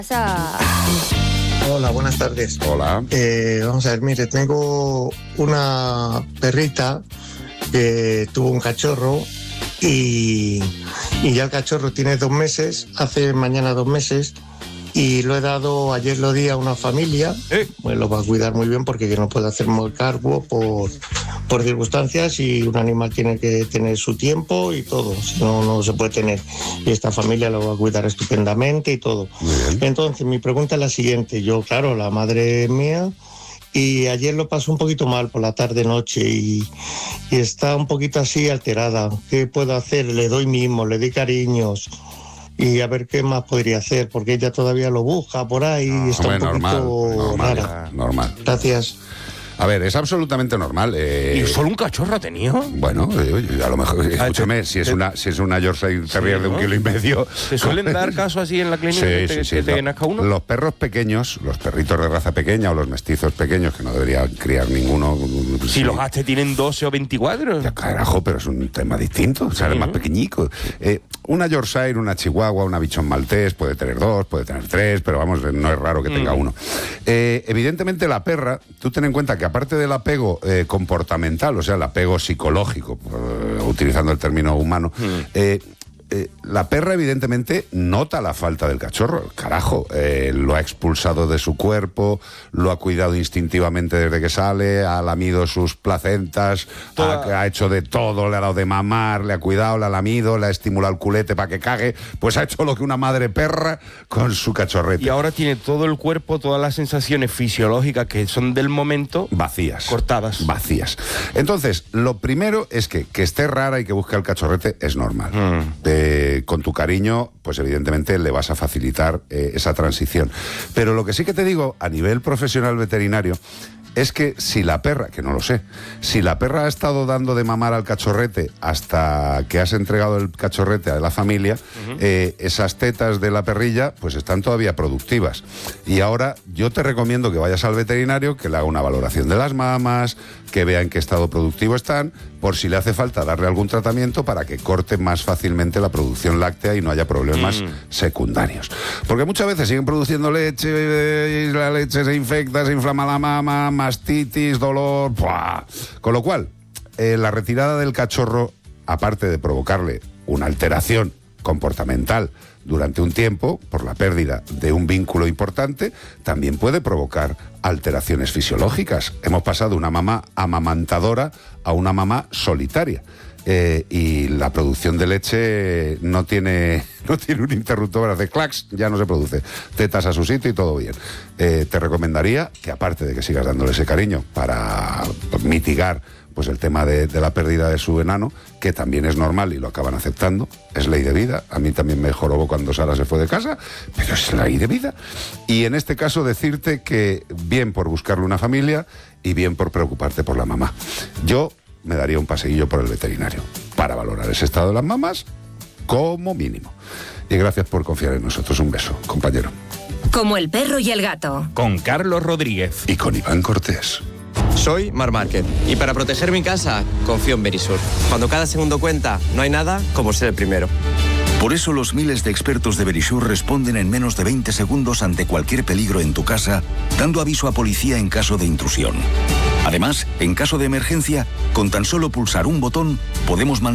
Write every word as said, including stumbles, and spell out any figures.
Hola, buenas tardes. Hola. Eh, vamos a ver, mire, tengo una perrita que tuvo un cachorro y, y ya el cachorro tiene dos meses, hace mañana dos meses, y lo he dado, ayer lo di a una familia, ¿Eh? pues lo va a cuidar muy bien porque no puede hacer muy cargo por, por circunstancias y un animal tiene que tener su tiempo y todo, si no, no se puede tener. Y esta familia lo va a cuidar estupendamente y todo. Entonces, mi pregunta es la siguiente. Yo, claro, la madre mía, y ayer lo pasó un poquito mal por la tarde-noche y, y está un poquito así alterada. ¿Qué puedo hacer? Le doy mimos, le doy cariños y a ver qué más podría hacer, porque ella todavía lo busca por ahí y está Hombre, un poquito normal, normal, rara. normal. Gracias. A ver, es absolutamente normal. Eh, ¿Y solo un cachorro ha tenido? Bueno, eh, a lo mejor, Ah, escúchame, te- si es te- una si es una Yorkshire Terrier Sí, de un ¿no? kilo y medio. ¿Te suelen dar casos así en la clínica Sí, que sí, te, sí. que te Lo- nazca uno? Los perros pequeños, los perritos de raza pequeña o los mestizos pequeños, que no debería criar ninguno. Si sí. los gastes tienen doce o veinticuatro. Ya, carajo, pero es un tema distinto, sale Sí, más ¿no? pequeñico. Eh, una Yorkshire, una Chihuahua, una bichón maltés, puede tener dos, puede tener tres, pero vamos, no es raro que tenga Mm. uno. Eh, evidentemente la perra, tú ten en cuenta que aparte del apego eh, comportamental, o sea, el apego psicológico, eh, utilizando el término humano, Mm. eh, Eh, la perra evidentemente nota la falta del cachorro, carajo, eh, lo ha expulsado de su cuerpo, lo ha cuidado instintivamente desde que sale, ha lamido sus placentas, Toda... ha, ha hecho de todo, le ha dado de mamar, le ha cuidado, le ha lamido, le ha estimulado el culete para que cague, pues ha hecho lo que una madre perra con su cachorrete. Y ahora tiene todo el cuerpo, todas las sensaciones fisiológicas que son del momento Vacías. cortadas. Vacías. Entonces, lo primero es que, que esté rara y que busque al cachorrete es normal. Mm. Eh, con tu cariño, pues evidentemente le vas a facilitar eh, esa transición. Pero lo que sí que te digo, a nivel profesional veterinario, es que si la perra, que no lo sé, si la perra ha estado dando de mamar al cachorrete hasta que has entregado el cachorrete a la familia, uh-huh. eh, esas tetas de la perrilla pues están todavía productivas. Y ahora yo te recomiendo que vayas al veterinario, que le haga una valoración de las mamas, que vea en qué estado productivo están, por si le hace falta darle algún tratamiento para que corte más fácilmente la producción láctea y no haya problemas mm. secundarios. Porque muchas veces siguen produciendo leche eh, y la leche se infecta, se inflama la mama, mastitis, dolor, ¡buah! Con lo cual, eh, la retirada del cachorro, aparte de provocarle una alteración comportamental durante un tiempo, por la pérdida de un vínculo importante, también puede provocar alteraciones fisiológicas. Hemos pasado de una mamá amamantadora a una mamá solitaria. Eh, y la producción de leche no tiene no tiene un interruptor, hace clacs, ya no se produce, tetas a su sitio y todo bien. Eh, te recomendaría que, aparte de que sigas dándole ese cariño para mitigar pues el tema de, de la pérdida de su enano, que también es normal y lo acaban aceptando, es ley de vida. A mí también me jorobó cuando Sara se fue de casa, pero es ley de vida. Y en este caso decirte que bien por buscarle una familia y bien por preocuparte por la mamá. Yo me daría un paseillo por el veterinario para valorar ese estado de las mamas como mínimo. Y gracias por confiar en nosotros. Un beso, compañero. Como el perro y el gato. Con Carlos Rodríguez. Y con Iván Cortés. Soy Mar Márquez y para proteger mi casa confío en Verisur. Cuando cada segundo cuenta, no hay nada como ser el primero. Por eso los miles de expertos de Verisur responden en menos de veinte segundos ante cualquier peligro en tu casa, dando aviso a policía en caso de intrusión. Además, en caso de emergencia, con tan solo pulsar un botón, podemos mandar